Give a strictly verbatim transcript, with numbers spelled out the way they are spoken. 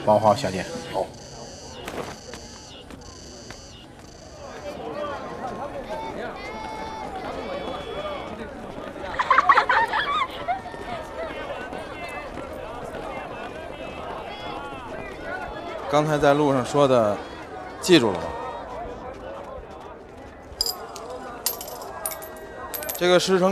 包好，小姐。 好。 刚才在路上说的，记住了吧？这个师承。